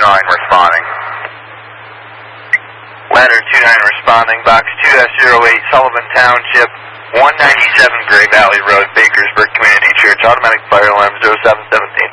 responding. Ladder 29 responding, box 2S08, Sullivan Township, 197 Gray Valley Road, Bakersburg Community Church, automatic fire alarm 0717.